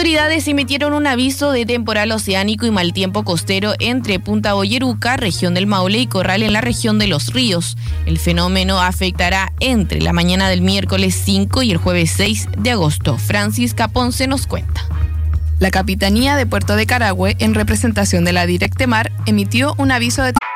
autoridades emitieron un aviso de temporal oceánico y mal tiempo costero entre Punta Boyeruca, región del Maule, y Corral en la región de Los Ríos. El fenómeno afectará entre la mañana del miércoles 5 y el jueves 6 de agosto. Francisca Ponce nos cuenta. La Capitanía de Puerto de Carahue, en representación de la Directemar, emitió un aviso de